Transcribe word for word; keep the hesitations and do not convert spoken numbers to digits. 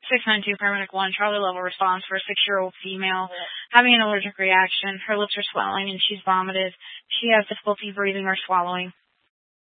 six nine two paramedic one, Charlie level response for a six-year-old female having an allergic reaction. Her lips are swelling and she's vomited. She has difficulty breathing or swallowing.